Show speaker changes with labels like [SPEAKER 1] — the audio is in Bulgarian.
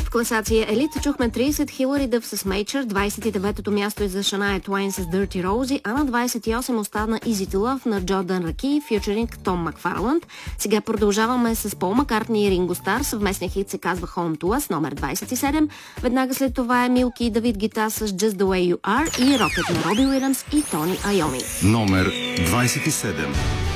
[SPEAKER 1] В класация Елит чухме 30 Хилари Дъв с Мейчър, 29-то място е за Шания Твайн с Dirty Rosie, а на 28 остана Easy to Love на Джордан Раки, фьючеринг Том Макфарланд. Сега продължаваме с Пол Маккартни и Ринго Стар. Съвместният хит се казва Home to Us, номер 27. Веднага след това е Милки и Давид Гита с Just the Way You Are и Rocket на Роби Уилямс и Тони Айоми.
[SPEAKER 2] Номер 27.